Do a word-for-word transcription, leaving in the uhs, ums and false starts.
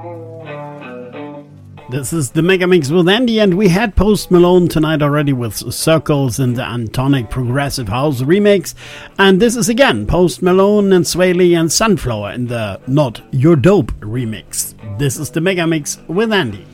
This is the Mega Mix with Andy, and we had Post Malone tonight already with Circles in the Antonic Progressive House remix. And this is again Post Malone and Sway Lee and Sunflower in the Not Your Dope remix. This is the Mega Mix with Andy.